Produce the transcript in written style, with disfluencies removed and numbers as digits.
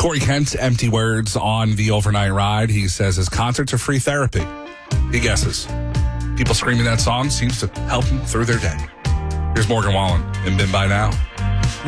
Corey Kent, empty words on the overnight ride. He says his concerts are free therapy. He guesses. People screaming that song seems to help them through their day. Here's Morgan Wallen and Been By Now.